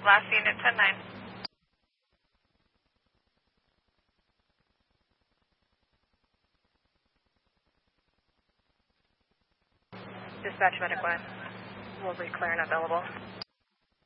last unit 10-9. Dispatch medic 1. Will be clear and available.